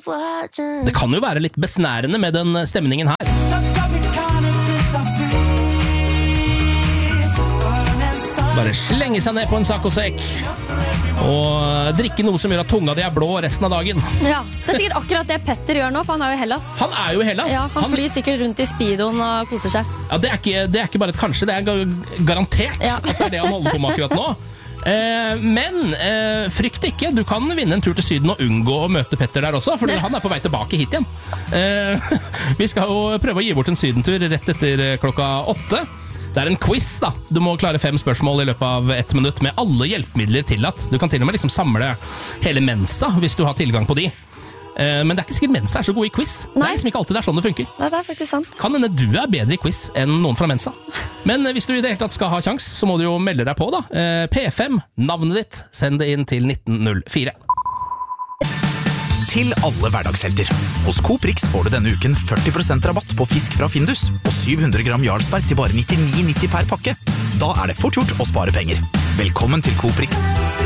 Det kan jo være litt besnærende med den stemningen her. Bare slenge seg ned på en saccosekk og drikke noe som gjør at tunga di er blå resten av dagen. Ja, det er sikkert akkurat det Petter gjør nå, for han er jo i Hellas. Han er jo i Hellas. Ja, han flyr sikkert rundt i speedoen og koser seg. Ja, det er ikke bare et kanskje, det er garantert at det er det han holder på med akkurat nå. Men frykt ikke, du kan vinne en tur til Syden og unngå å møte Petter der også, for han er på vei tilbake hit igjen. Vi skal jo prøve å gi bort en sydentur rett etter 8:00. Det er en quiz da, du må klare 5 spørsmål i løpet av 1 minutt med alle hjelpemidler tillatt. Du kan til og med liksom samle hele Mensa hvis du har tilgang på de. Men det er ikke sikkert Mensa er så god i quiz. Nei. Det er liksom ikke alltid det er sånn det funker. Nei, det er faktisk sant. Kan hende du er bedre i quiz enn noen fra Mensa. Men hvis du i det hele tatt skal ha sjans, så må du jo melde deg på da. P5, navnet ditt, send det inn til 1904. Til alle hverdagshelter. Hos Coop Rix får du denne uken 40% rabatt på fisk fra Findus og 700 gram Jarlsberg til bare 99,90 per pakke. Da er det fort gjort å spare penger. Velkommen til Coop Rix.